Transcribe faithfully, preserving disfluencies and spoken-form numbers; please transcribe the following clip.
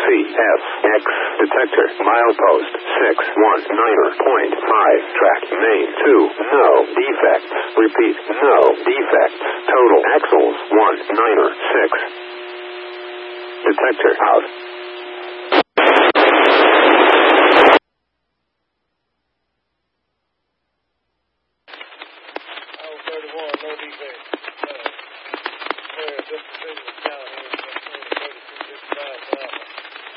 C F X detector milepost six one niner point five track main two no defects. Repeat, no defects. Total axles one niner six. Detector out. thirty-one, no defects. Uh, just a down here.